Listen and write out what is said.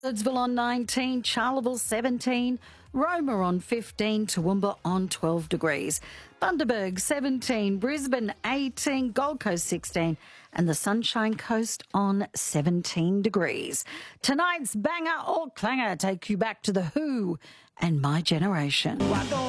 Edwardsville on 19, Charleville 17, Roma on 15, Toowoomba on 12 degrees, Bundaberg 17, Brisbane 18, Gold Coast 16 and the Sunshine Coast on 17 degrees. Tonight's banger or clanger take you back to The Who and My Generation.